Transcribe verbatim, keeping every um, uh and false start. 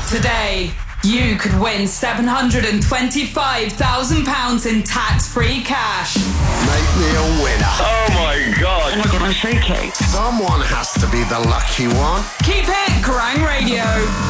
Today, you could win seven hundred twenty-five thousand pounds in tax-free cash. Make me a winner. Oh my god. Oh my god, I'm shaking. Someone has to be the lucky one. Keep it Kerrang Radio!